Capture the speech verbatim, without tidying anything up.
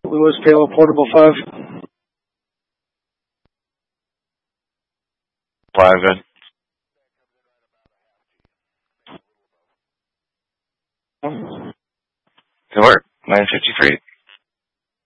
Lewis, Payload Portable five. Five, good. Good work. nine fifty-three.